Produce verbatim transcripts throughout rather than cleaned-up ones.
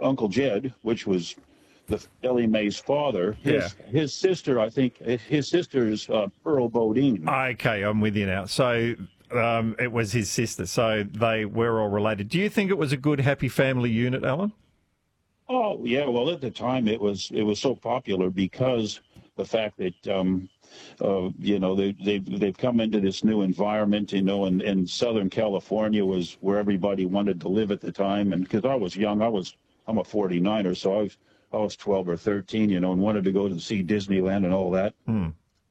Uncle Jed, which was the Ellie Mae's father. His Yeah. his sister, I think, his sister is uh, Pearl Bodine. Okay, I'm with you now. So um, it was his sister, so they were all related. Do you think it was a good, happy family unit, Alan? Oh yeah, well at the time it was it was so popular because the fact that um, uh, you know they they've they've come into this new environment, you know, and, and Southern California was where everybody wanted to live at the time, and because I was young, I was I'm a forty-niner, so I was I was twelve or thirteen, you know, and wanted to go to see Disneyland and all that. Hmm.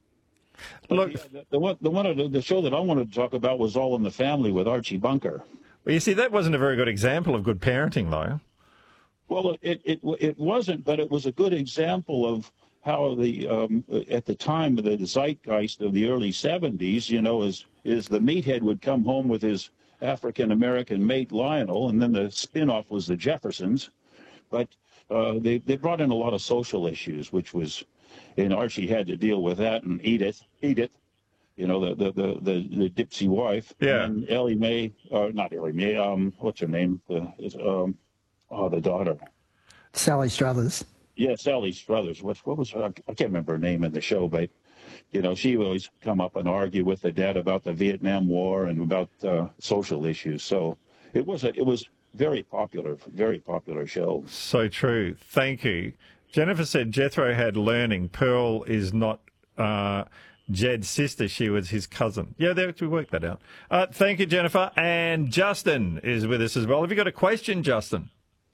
But Look, the, the one the one of the, the show that I wanted to talk about was All in the Family with Archie Bunker. well, you see, that wasn't a very good example of good parenting, though. Well, it it it wasn't, but it was a good example of how the um, at the time of the zeitgeist of the early seventies, you know, is is the meathead would come home with his African American mate Lionel, and then the spin-off was the Jeffersons, but uh, they they brought in a lot of social issues, which was, and Archie had to deal with that, and Edith, Edith, you know, the the the the, the Dipsy wife, Yeah. and Ellie Mae, uh, not Ellie Mae, um, what's her name? The, is, um, oh, the daughter. Sally Struthers. Yeah, Sally Struthers. What, what was her? I can't remember her name in the show, but, you know, she would always come up and argue with the dad about the Vietnam War and about uh, social issues. So it was a, it was very popular, very popular show. So true. Thank you. Jennifer said Jethro had learning. Pearl is not uh, Jed's sister. She was his cousin. Yeah, they we worked that out. Uh, thank you, Jennifer. And Justin is with us as well. Have you got a question, Justin?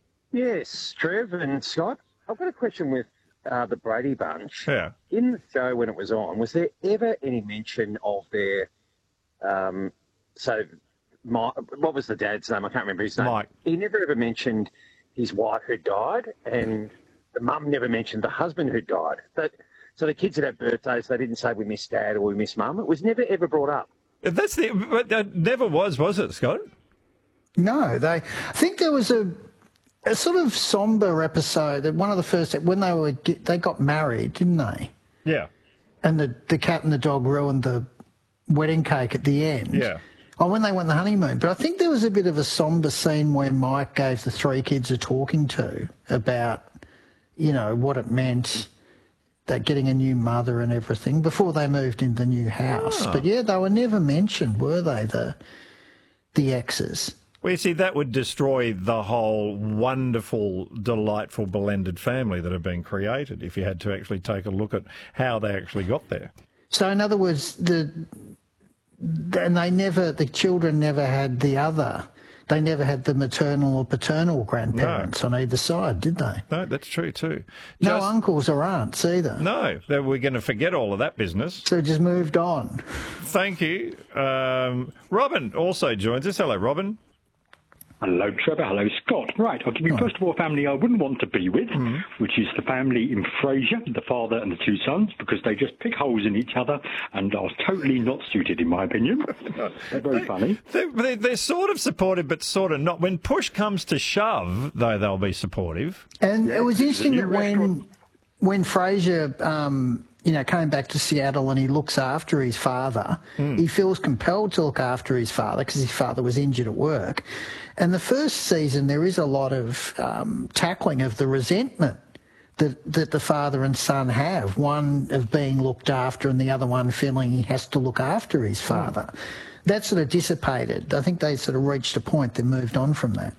Yes, Trev and Scott. I've got a question with uh, the Brady Bunch. Yeah. In the show when it was on, was there ever any mention of their, um, so, my, what was the dad's name? I can't remember his name. Mike. He never ever mentioned his wife who died, and the mum never mentioned the husband who died. But, so the kids would have birthdays, they didn't say we miss dad or we miss mum. It was never ever brought up. That's the, but that never was, was it, Scott? No, they. I think there was a, a sort of somber episode that one of the first when they were they got married, didn't they? Yeah. And the the cat and the dog ruined the wedding cake at the end. Yeah. Oh, when they went on the honeymoon. But I think there was a bit of a somber scene where Mike gave the three kids a talking to about, you know, what it meant that getting a new mother and everything before they moved into the new house. Oh. But yeah, they were never mentioned, were they? The the exes. Well, you see, that would destroy the whole wonderful, delightful blended family that had been created if you had to actually take a look at how they actually got there. So in other words, the and they never, the children never had the other. They never had the maternal or paternal grandparents No. on either side, did they? No, that's true too. No Just- uncles or aunts either. No, that we're going to forget all of that business. So it just moved on. Thank you. Um, Robin also joins us. Hello, Robin. Hello, Trevor. Hello, Scott. Right, I'll give you first of all a family I wouldn't want to be with, Mm-hmm. which is the family in Frasier, the father and the two sons, because they just pick holes in each other and are totally not suited, in my opinion. They're very funny. They're, they're, they're sort of supportive, but sort of not. When push comes to shove, though, they'll be supportive. And it was interesting new that when restaurant. when Fraser, um, you know, came back to Seattle and he looks after his father, he feels compelled to look after his father because his father was injured at work. And the first season, there is a lot of um, tackling of the resentment that that the father and son have. One of being looked after, and the other one feeling he has to look after his father. That sort of dissipated. I think they sort of reached a point that moved on from that.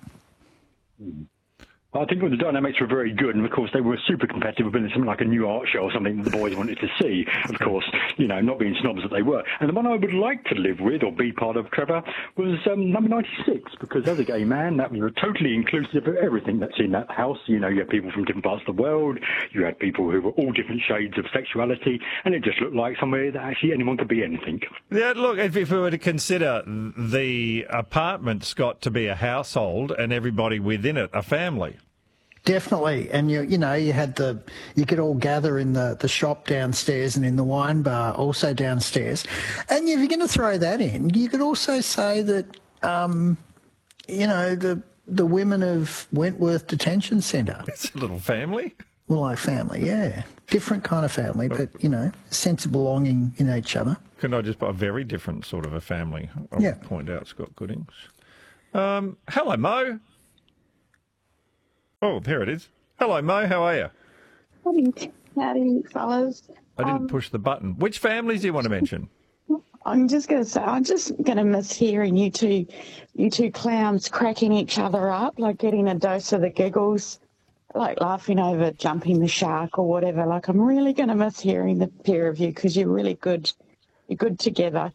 I think the dynamics were very good, and of course they were super competitive, but something like a new art show or something that the boys wanted to see. Of course, you know, not being snobs that they were. And the one I would like to live with or be part of, Trevor, was um, number ninety-six, because as a gay man, that was totally inclusive of everything that's in that house. You know, you had people from different parts of the world, you had people who were all different shades of sexuality, and it just looked like somewhere that actually anyone could be anything. Yeah, look, if, if we were to consider the apartment, Scott, to be a household and everybody within it a family. Definitely, and you you know you had the you could all gather in the, the shop downstairs and in the wine bar also downstairs, and if you're going to throw that in, you could also say that um, you know the the women of Wentworth Detention Centre, It's a little family. well, like family, yeah, different kind of family, but you know, sense of belonging in each other. Can I just put a very different sort of a family? I'll Yeah. point out Scott Goodings. Um, hello, Mo. Oh, there it is. Hello, Mo. How are you? Howdy, howdy, fellas. I didn't Um, push the button. Which families do you want to mention? I'm just going to say, I'm just going to miss hearing you two, you two clowns cracking each other up, like getting a dose of the giggles, like laughing over jumping the shark or whatever. Like, I'm really going to miss hearing the pair of you because you're really good. You're good together.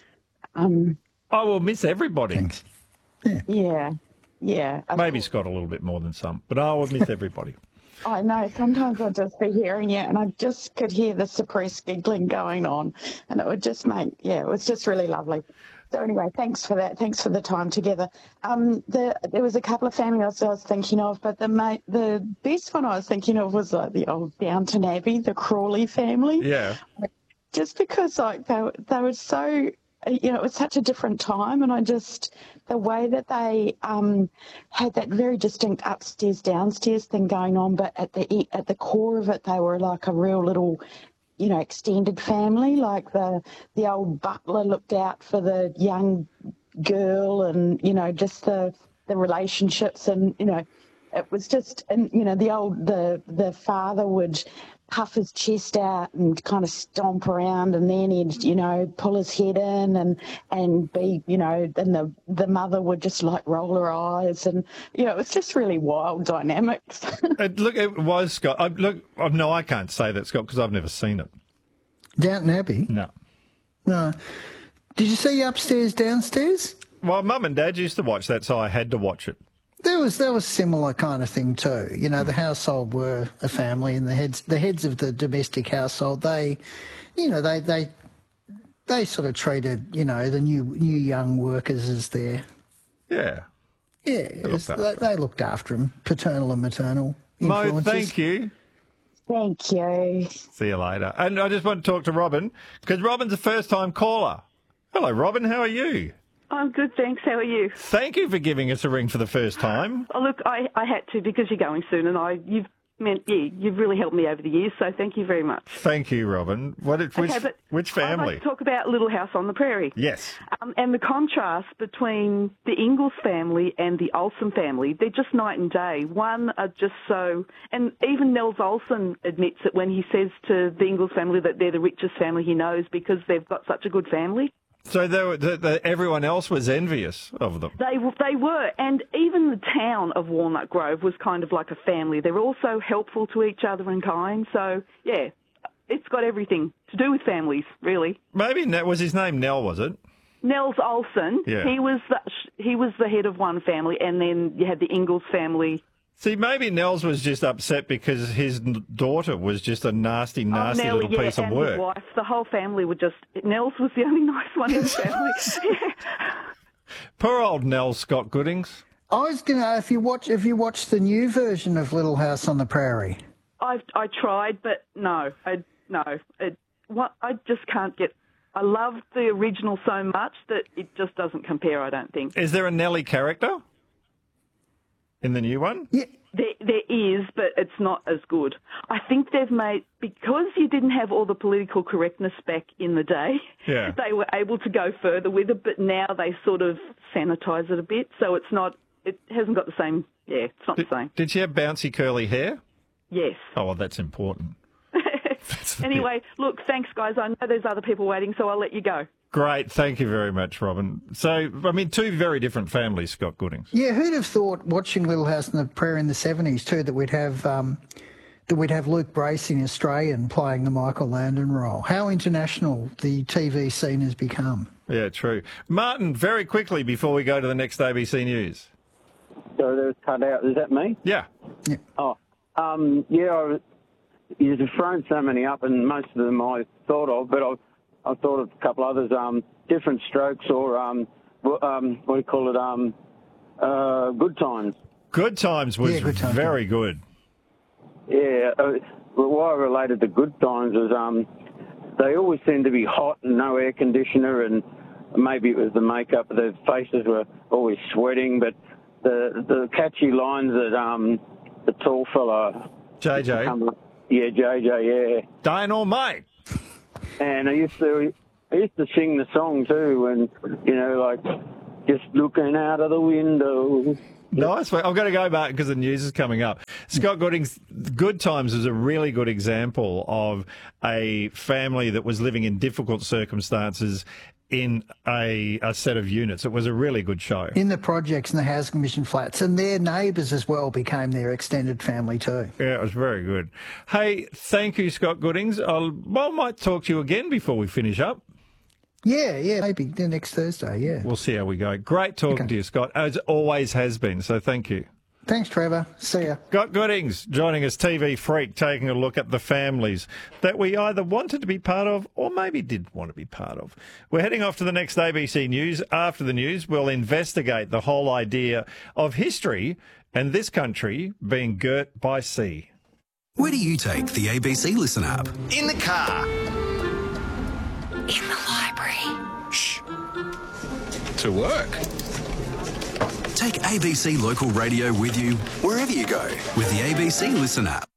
Um, I will miss everybody. Thanks. yeah, yeah. of Maybe course. Scott a little bit more than some, but I will miss everybody. I know. Sometimes I'd just be hearing you, and I just could hear the suppressed giggling going on, and it would just make, yeah, it was just really lovely. So anyway, thanks for that. Thanks for the time together. Um, the, there was a couple of families I was thinking of, but the mate, the best one I was thinking of was like the old Downton Abbey, the Crawley family. Yeah. Just because like they they were so, you know, it was such a different time, and I just, the way that they um, had that very distinct upstairs downstairs thing going on, but at the e- at the core of it, they were like a real little, you know, extended family. Like the the old butler looked out for the young girl, and you know, just the the relationships, and you know, it was just, and you know, the old the the father would puff his chest out and kind of stomp around, and then he'd, you know, pull his head in and and be, you know, and the the mother would just like roll her eyes, and you know, it was just really wild dynamics. It, look, it was Scott. I, look, oh, no, I can't say that, Scott, because I've never seen it. Downton Abbey? No. No. Did you see upstairs, downstairs? Well, Mum and Dad used to watch that, so I had to watch it. There was there was similar kind of thing too. You know, the household were a family, and the heads the heads of the domestic household, they, you know, they they they sort of treated, you know, the new new young workers as their, Yeah. yeah, looked they, after they looked after them, paternal and maternal Mo, influences. thank you. Thank you. See you later. And I just want to talk to Robin, because Robin's a first-time caller. Hello, Robin. How are you? I'm good, thanks. How are you? Thank you for giving us a ring for the first time. Oh, look, I, I had to because you're going soon, and I you've meant yeah, you've really helped me over the years. So thank you very much. Thank you, Robin. What? Which, Okay, but which I'd family? like to talk about Little House on the Prairie. Yes. Um, and the contrast between the Ingalls family and the Olsen family, they're just night and day. One are just so, and even Nels Olsen admits it when he says to the Ingalls family that they're the richest family he knows because they've got such a good family. So they were, the, the, everyone else was envious of them. They they were, and even the town of Walnut Grove was kind of like a family. They're all so helpful to each other and kind. So, yeah, it's got everything to do with families, really. Maybe that was his name. Nell, was it? Nels Olsen, Yeah. he was the, he was the head of one family, and then you had the Ingalls family. See, maybe Nels was just upset because his n- daughter was just a nasty, nasty oh, Nell, little yeah, piece of and work. his wife. The whole family were just. Nels was the only nice one in the family. Yeah. Poor old Nell Scott Goodings. I was gonna, if you watch if you watch the new version of Little House on the Prairie. I I tried, but no, I no, it, what I just can't get. I loved the original so much that it just doesn't compare. I don't think Is there a Nelly character in the new one? Yeah. there there is, but it's not as good. I think they've made because you didn't have all the political correctness back in the day. Yeah. They were able to go further with it, but now they sort of sanitise it a bit, so it's not. It hasn't got the same. Yeah, it's not Did, the same. did she have bouncy curly hair? Yes. Oh, well, that's important. That's the Anyway, look, thanks, guys. I know there's other people waiting, so I'll let you go. Great. Thank you very much, Robin. So, I mean, two very different families, Scott Goodings. Yeah, who'd have thought watching Little House on the Prairie in the seventies too that we'd have um, that we'd have Luke Bracey, Australian, playing the Michael Landon role. How international the T V scene has become. Yeah, true. Martin, very quickly before we go to the next A B C News. So there's cut out. Is that me? Yeah. Oh, um, yeah. I was, you've thrown so many up, and most of them I thought of, but I I thought of a couple others. Um, different strokes, or um, w- um, what do you call it? Um, uh, good times. Good Times was Yeah, Good Times. very good. Yeah. Uh, well, why I related to good times is um, they always seem to be hot and no air conditioner, and maybe it was the makeup. Their faces were always sweating, but the the catchy lines that um, the tall fella. J J. Um, yeah, J J, yeah. Dynamite. And I used to I used to sing the song too, and, you know, like, just looking out of the window, Nice. I've got to go, Mark, because the news is coming up. Scott Goodings, Good Times is a really good example of a family that was living in difficult circumstances in a, a set of units. It was a really good show. In the projects and the Housing Commission flats, and their neighbours as well became their extended family too. Yeah, it was very good. Hey, thank you, Scott Goodings. I'll, well, I might talk to you again before we finish up. Yeah, yeah, maybe the next Thursday, yeah. We'll see how we go. Great talking okay. to you, Scott, as always has been, so thank you. Thanks, Trevor. See ya. Scott Goodings joining us, T V Freak, taking a look at the families that we either wanted to be part of or maybe did want to be part of. We're heading off to the next A B C News. After the news, we'll investigate the whole idea of history and this country being girt by sea. Where do you take the A B C Listen app? In the car. In the library. Shh. To work. Take A B C Local Radio with you wherever you go with the A B C Listen app.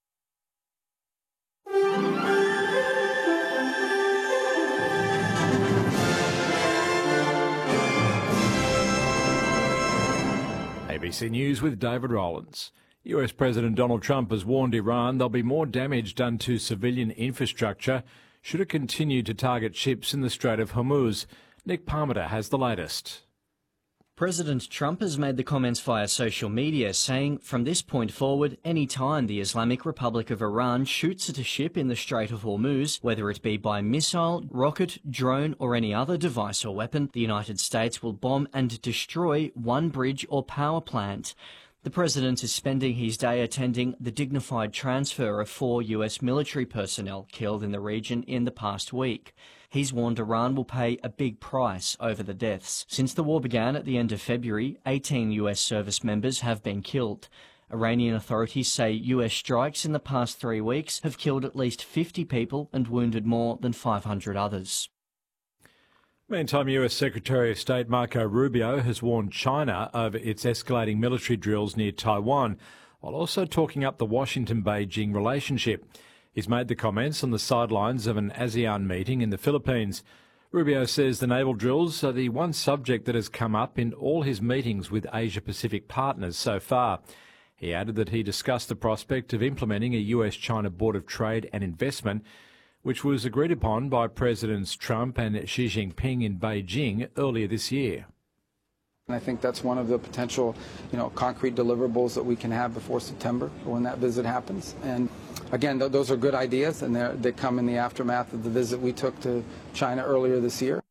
A B C News with David Rowlands. U S President Donald Trump has warned Iran there'll be more damage done to civilian infrastructure should it continue to target ships in the Strait of Hormuz. Nick Parmenter has the latest. President Trump has made the comments via social media, saying from this point forward, any time the Islamic Republic of Iran shoots at a ship in the Strait of Hormuz, whether it be by missile, rocket, drone or any other device or weapon, the United States will bomb and destroy one bridge or power plant. The president is spending his day attending the dignified transfer of four U S military personnel killed in the region in the past week. He's warned Iran will pay a big price over the deaths. Since the war began at the end of February, eighteen U S service members have been killed. Iranian authorities say U S strikes in the past three weeks have killed at least fifty people and wounded more than five hundred others. Meantime, U S Secretary of State Marco Rubio has warned China over its escalating military drills near Taiwan, while also talking up the Washington-Beijing relationship. He's made the comments on the sidelines of an ASEAN meeting in the Philippines. Rubio says the naval drills are the one subject that has come up in all his meetings with Asia-Pacific partners so far. He added that he discussed the prospect of implementing a U S China Board of Trade and Investment, which was agreed upon by Presidents Trump and Xi Jinping in Beijing earlier this year. And I think that's one of the potential, you know, concrete deliverables that we can have before September when that visit happens. And again, th- those are good ideas, and they come in the aftermath of the visit we took to China earlier this year.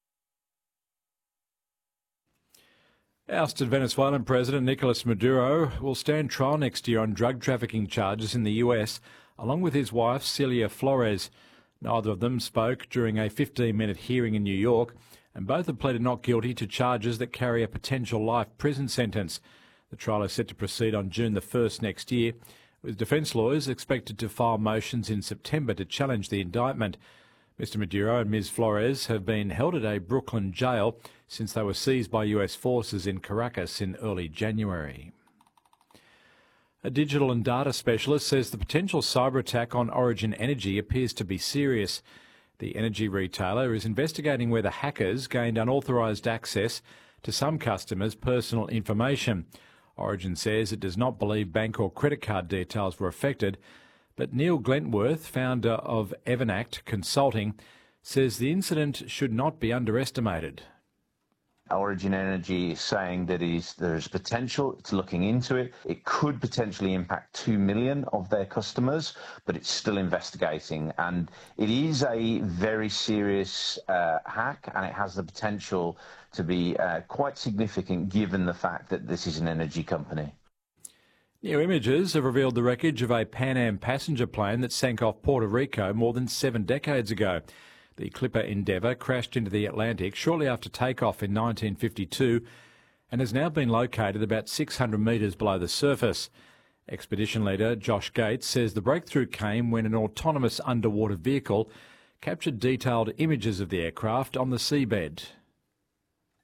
Ousted Venezuelan President Nicolas Maduro will stand trial next year on drug trafficking charges in the U S, along with his wife, Celia Flores. Neither of them spoke during a fifteen-minute hearing in New York, and both have pleaded not guilty to charges that carry a potential life prison sentence. The trial is set to proceed on June the first next year, with defence lawyers expected to file motions in September to challenge the indictment. Mister Maduro and Miz Flores have been held at a Brooklyn jail since they were seized by U S forces in Caracas in early January. A digital and data specialist says the potential cyber attack on Origin Energy appears to be serious. The energy retailer is investigating whether hackers gained unauthorised access to some customers' personal information. Origin says it does not believe bank or credit card details were affected, but Neil Glentworth, founder of Evernact Consulting, says the incident should not be underestimated. Origin Energy is saying that is, there's potential, it's looking into it. It could potentially impact two million of their customers, but it's still investigating. And it is a very serious uh, hack, and it has the potential to be uh, quite significant given the fact that this is an energy company. New images have revealed the wreckage of a Pan Am passenger plane that sank off Puerto Rico more than seven decades ago. The Clipper Endeavour crashed into the Atlantic shortly after takeoff in nineteen fifty-two and has now been located about six hundred metres below the surface. Expedition leader Josh Gates says the breakthrough came when an autonomous underwater vehicle captured detailed images of the aircraft on the seabed.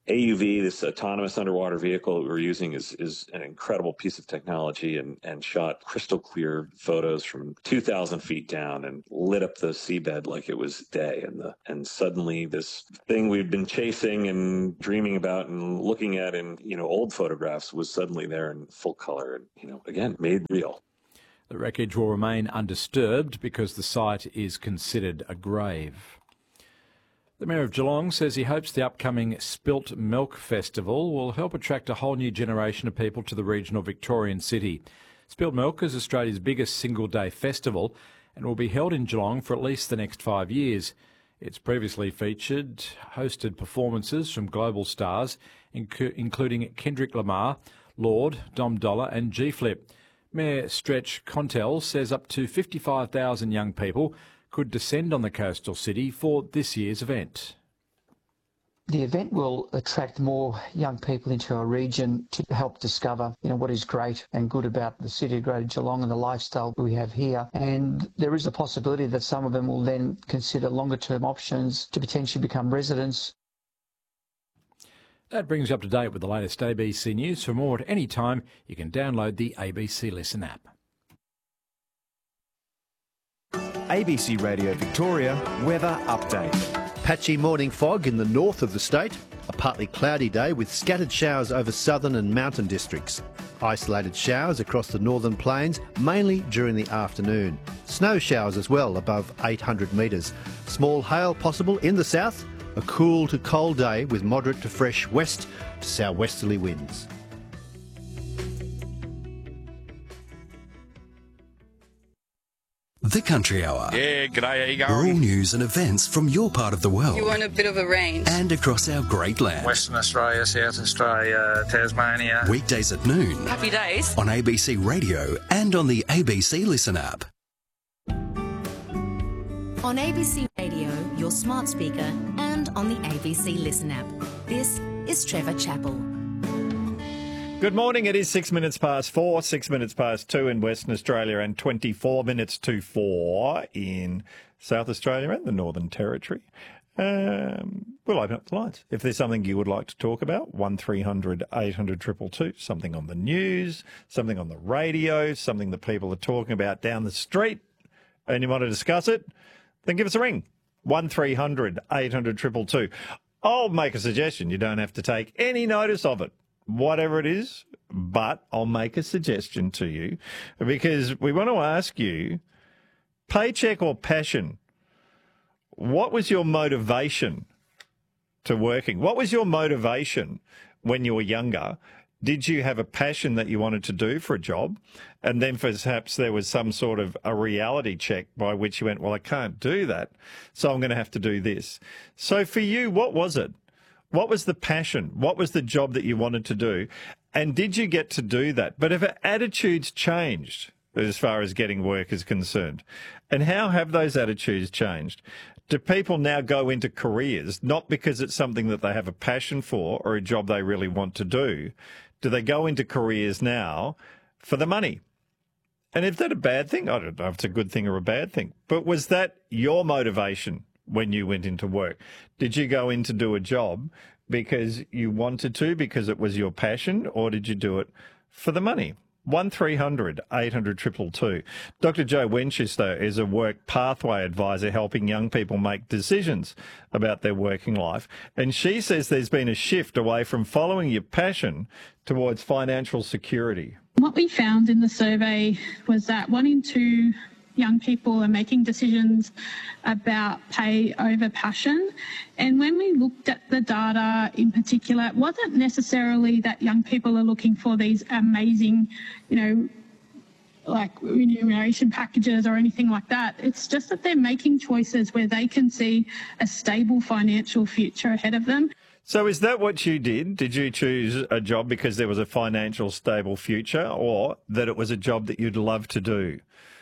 A U V, this autonomous underwater vehicle that we're using, is is an incredible piece of technology, and, and shot crystal clear photos from two thousand feet down and lit up the seabed like it was day. And the and suddenly this thing we've been chasing and dreaming about and looking at in, you know, old photographs was suddenly there in full color and, you know, again, made real. The wreckage will remain undisturbed because the site is considered a grave. The Mayor of Geelong says he hopes the upcoming Spilt Milk Festival will help attract a whole new generation of people to the regional Victorian city. Spilt Milk is Australia's biggest single-day festival and will be held in Geelong for at least the next five years. It's previously featured hosted performances from global stars, inc- including Kendrick Lamar, Lord, Dom Dollar and G-Flip. Mayor Stretch Contell says up to fifty-five thousand young people could descend on the coastal city for this year's event. The event will attract more young people into our region to help discover, you know, what is great and good about the city of Greater Geelong and the lifestyle we have here. And there is a possibility that some of them will then consider longer-term options to potentially become residents. That brings you up to date with the latest A B C News. For more at any time, you can download the A B C Listen app. A B C Radio Victoria weather update. Patchy morning fog in the north of the state. A partly cloudy day with scattered showers over southern and mountain districts. Isolated showers across the northern plains, mainly during the afternoon. Snow showers as well above eight hundred metres. Small hail possible in the south. A cool to cold day with moderate to fresh west to southwesterly winds. The Country Hour. Yeah, g'day, how you going? All news and events from your part of the world. You want a bit of a range. And across our great land. Western Australia, South Australia, Tasmania. Weekdays at noon. Happy days. On A B C Radio and on the A B C Listen app. On A B C Radio, your smart speaker, and on the A B C Listen app. This is Trevor Chappell. Good morning. It is six minutes past four, six minutes past two in Western Australia and twenty-four minutes to four in South Australia and the Northern Territory. Um, we'll open up the lines. If there's something you would like to talk about, one three hundred eight hundred two two two, something on the news, something on the radio, something that people are talking about down the street, and you want to discuss it, then give us a ring. one three hundred eight hundred two two two. I'll make a suggestion. You don't have to take any notice of it, whatever it is, but I'll make a suggestion to you because we want to ask you, paycheck or passion, what was your motivation to working? What was your motivation when you were younger? Did you have a passion that you wanted to do for a job? And then perhaps there was some sort of a reality check by which you went, well, I can't do that, so I'm going to have to do this. So for you, what was it? What was the passion? What was the job that you wanted to do? And did you get to do that? But have attitudes changed as far as getting work is concerned? And how have those attitudes changed? Do people now go into careers not because it's something that they have a passion for or a job they really want to do? Do they go into careers now for the money? And is that a bad thing? I don't know if it's a good thing or a bad thing. But was that your motivation when you went into work? Did you go in to do a job because you wanted to, because it was your passion, or did you do it for the money? one three hundred eight hundred two two two. Doctor Jo Winchester is a work pathway advisor helping young people make decisions about their working life. And she says there's been a shift away from following your passion towards financial security. What we found in the survey was that one in two young people are making decisions about pay over passion. And when we looked at the data in particular, it wasn't necessarily that young people are looking for these amazing, you know, like remuneration packages or anything like that. It's just that they're making choices where they can see a stable financial future ahead of them. So is that what you did? Did you choose a job because there was a financial stable future, or that it was a job that you'd love to do?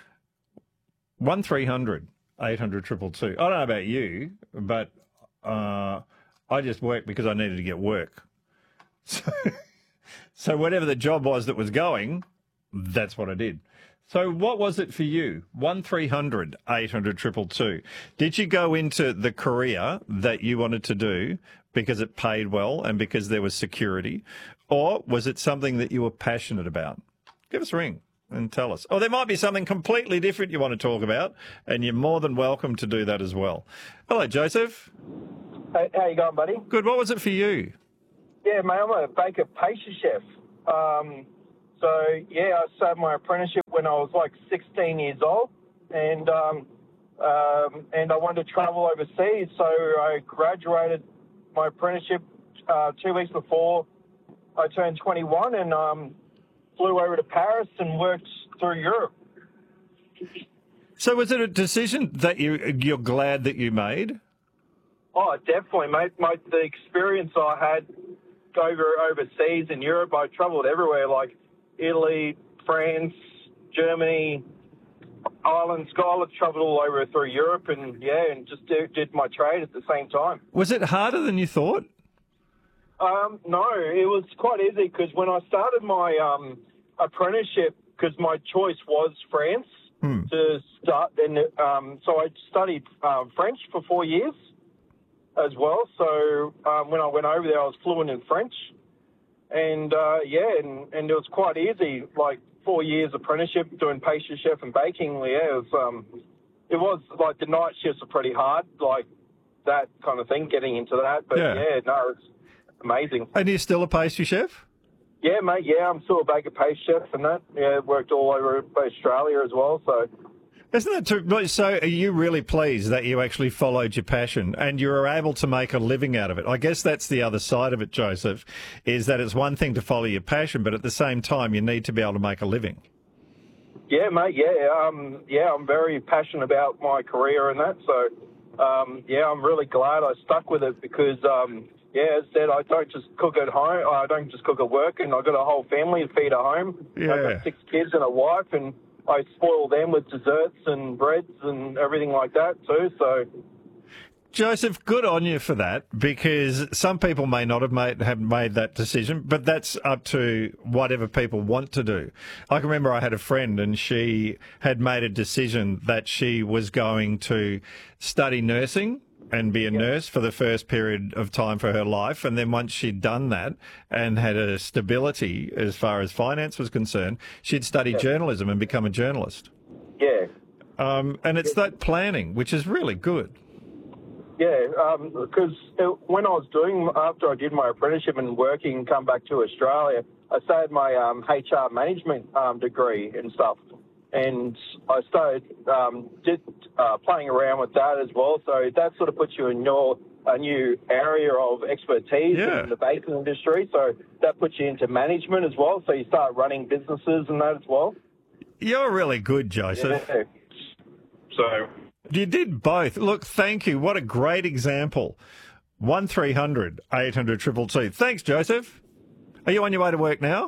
one three hundred eight hundred two two two. I don't know about you, but uh, I just worked because I needed to get work. So, so whatever the job was that was going, that's what I did. So what was it for you? one three hundred eight hundred two two two. Did you go into the career that you wanted to do because it paid well and because there was security? Or was it something that you were passionate about? Give us a ring and tell us. Or there might be something completely different you want to talk about, and you're more than welcome to do that as well. Hello, Joseph. Hey, how you going, buddy? Good. What was it for you? Yeah, mate, I'm a baker pastry chef. Um, so, yeah, I started my apprenticeship when I was like sixteen years old, and um, um, and I wanted to travel overseas, so I graduated my apprenticeship uh, two weeks before I turned twenty-one, and um, flew over to Paris and worked through Europe. So was it a decision that you, you're glad that you made? Oh, definitely, mate. My, the experience I had over overseas in Europe, I travelled everywhere, like Italy, France, Germany, Ireland, Scotland, travelled all over through Europe, and yeah, and just did, did my trade at the same time. Was it harder than you thought? Um, no, it was quite easy because when I started my um, apprenticeship, because my choice was France hmm. to start, and um, so I studied uh, French for four years as well. So um, when I went over there, I was fluent in French, and uh, yeah, and, and it was quite easy. Like four years apprenticeship doing pastry chef and baking. Yeah, it was um, it was like the night shifts are pretty hard, like that kind of thing, getting into that. But Yeah. yeah, no, it's amazing. And you're still a pastry chef? Yeah, mate. Yeah, I'm still a baker pastry chef and that. Yeah, worked all over Australia as well. So Isn't that true? So are you really pleased that you actually followed your passion and you were able to make a living out of it? I guess that's the other side of it, Joseph, is that it's one thing to follow your passion, but at the same time you need to be able to make a living. yeah, mate. Yeah, um, yeah. I'm very passionate about my career and that. So um, yeah, I'm really glad I stuck with it because. Um, Yeah, as I said, I don't just cook at home. I don't just cook at work, and I've got a whole family to feed at home. Yeah. I've got six kids and a wife, and I spoil them with desserts and breads and everything like that too. So, Joseph, good on you for that, because some people may not have made have made that decision, but that's up to whatever people want to do. I can remember I had a friend, and she had made a decision that she was going to study nursing and be a nurse for the first period of time for her life. And then once she'd done that and had a stability as far as finance was concerned, she'd study Yeah. journalism and become a journalist. yeah, Um, and it's that planning, which is really good. yeah. Because when I was doing, after I did my apprenticeship and working and come back to Australia, I started my um, H R management um, degree and stuff. And I started um, did, uh, playing around with that as well. So that sort of puts you in your a new area of expertise Yeah. in the baking industry. So that puts you into management as well. So you start running businesses and that as well. You're really good, Joseph. Yeah. So You did both. Look, thank you. What a great example. one three hundred eight hundred two two two. Thanks, Joseph. Are you on your way to work now?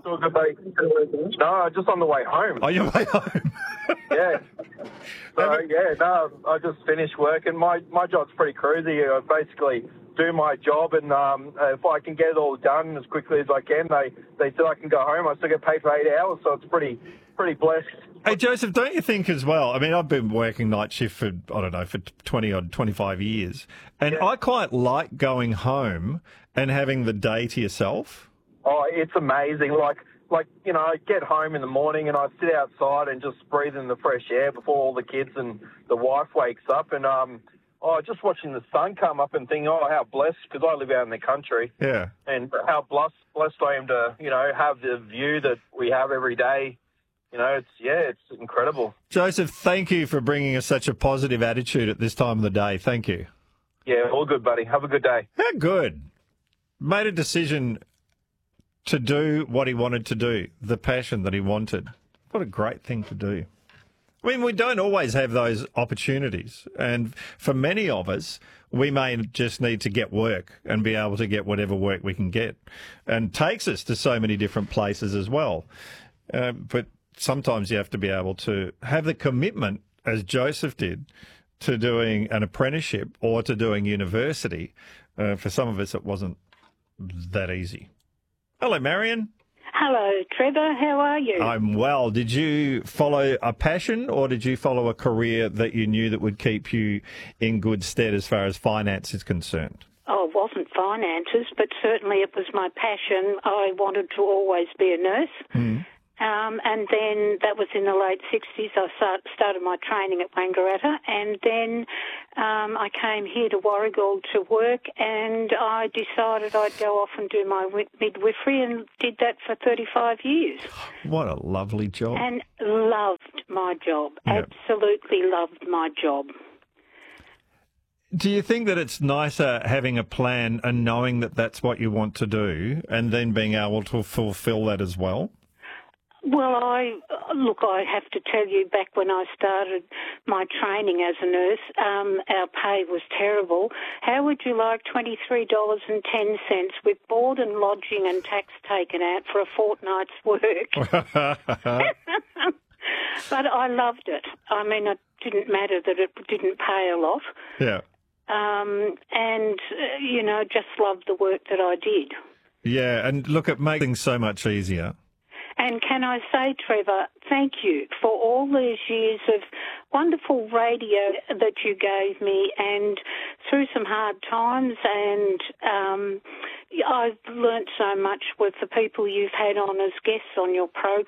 no, just on the way home. On your way home? yeah. So, yeah, no, I just finished work, and my, my job's pretty crazy. I basically do my job, and um, if I can get it all done as quickly as I can, they, they said I can go home. I still get paid for eight hours, so it's pretty pretty blessed. Hey, Joseph, don't you think as well? I mean, I've been working night shift for, I don't know, for twenty or twenty-five years, and Yeah. I quite like going home and having the day to yourself. Oh, it's amazing. Like, like you know, I get home in the morning and I sit outside and just breathe in the fresh air before all the kids and the wife wakes up. And um, oh, just watching the sun come up and thinking, oh, how blessed, because I live out in the country. Yeah. And how blessed, blessed I am to, you know, have the view that we have every day. You know, it's, yeah, it's incredible. Joseph, thank you for bringing us such a positive attitude at this time of the day. Thank you. Yeah, all good, buddy. Have a good day. How good. Made a decision to do what he wanted to do, the passion that he wanted. What a great thing to do. I mean, we don't always have those opportunities. And for many of us, we may just need to get work and be able to get whatever work we can get. And takes us to so many different places as well. Uh, but sometimes you have to be able to have the commitment, as Joseph did, to doing an apprenticeship or to doing university. Uh, for some of us, it wasn't that easy. Hello, Marion. Hello, Trevor. How are you? I'm well. Did you follow a passion or did you follow a career that you knew that would keep you in good stead as far as finance is concerned? Oh, it wasn't finances, but certainly it was my passion. I wanted to always be a nurse. Mm. Um, and then that was in the late sixties. I start, started my training at Wangaratta, and then um, I came here to Warragul to work, and I decided I'd go off and do my midwifery, and did that for thirty-five years. What a lovely job. And loved my job. Yep. Absolutely loved my job. Do you think that it's nicer having a plan and knowing that that's what you want to do, and then being able to fulfil that as well? Well, I look, I have to tell you, back when I started my training as a nurse, um, our pay was terrible. How would you like twenty-three dollars and ten cents with board and lodging and tax taken out for a fortnight's work? But I loved it. I mean, it didn't matter that it didn't pay a lot. Yeah. Um, and, uh, you know, just loved the work that I did. Yeah, and look, it makes things so much easier. And can I say, Trevor, thank you for all these years of wonderful radio that you gave me, and through some hard times, and um, I've learnt so much with the people you've had on as guests on your program.